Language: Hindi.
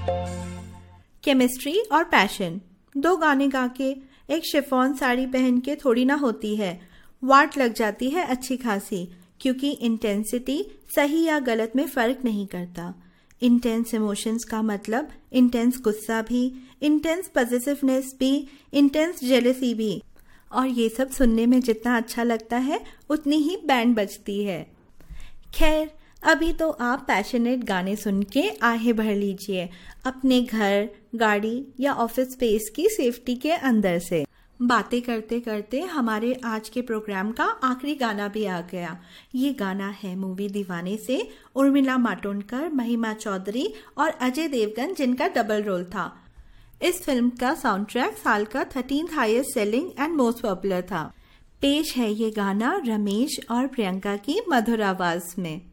केमिस्ट्री और पैशन, 2 गाने गा के एक शिफॉन साड़ी पहन के थोड़ी ना होती है, वाट लग जाती है अच्छी खासी, क्योंकि इंटेंसिटी सही या गलत में फर्क नहीं करता। इंटेंस इमोशंस का मतलब इंटेंस गुस्सा भी, इंटेंस पॉजिटिवनेस भी, इंटेंस जेलसी भी, और ये सब सुनने में जितना अच्छा लगता है उतनी ही बैंड बजती है। खैर, अभी तो आप पैशनेट गाने सुन के आहें भर लीजिए अपने घर, गाड़ी या ऑफिस स्पेस की सेफ्टी के अंदर से। बातें करते करते हमारे आज के प्रोग्राम का आखिरी गाना भी आ गया। ये गाना है मूवी दीवाने से, उर्मिला मातोंडकर, महिमा चौधरी और अजय देवगन, जिनका डबल रोल था। इस फिल्म का साउंड ट्रैक साल का 13th highest selling and most popular था। पेश है ये गाना रमेश और प्रियंका की मधुर आवाज में।